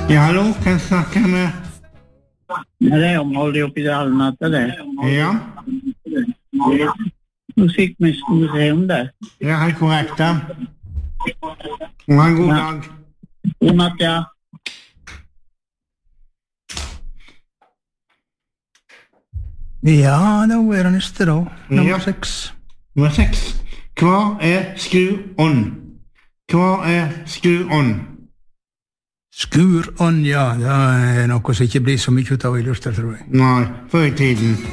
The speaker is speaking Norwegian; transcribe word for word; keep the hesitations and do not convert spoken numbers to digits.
Ja, hallo, kan jeg snakke med? Det er omholdet oppi det allnatte, det. Ja, Musikkmuseum, det. det er helt korrekt, da. Ha en god Ja. dag. God natt, ja. Ja, da er det neste da. Nummer Ja. seks. Nummer seks. Hva er skru-on? Hva er skru-on? Skur on, ja. Det er noe som ikke blir så mye ut av i lufta, tror jeg. Nei, før i tiden.